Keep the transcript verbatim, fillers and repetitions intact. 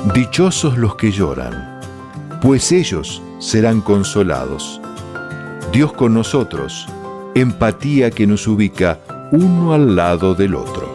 Dichosos los que lloran, pues ellos serán consolados. Dios con nosotros, empatía que nos ubica uno al lado del otro.